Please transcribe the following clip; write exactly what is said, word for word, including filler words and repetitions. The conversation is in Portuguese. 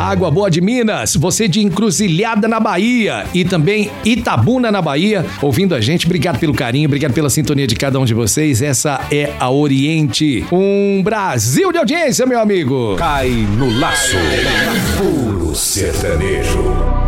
Água Boa de Minas, você de Encruzilhada na Bahia e também Itabuna na Bahia, ouvindo a gente. Obrigado pelo carinho, obrigado pela sintonia de cada um de vocês. Essa é a Oriente, um Brasil de audiência, meu amigo. Cai no laço, puro sertanejo.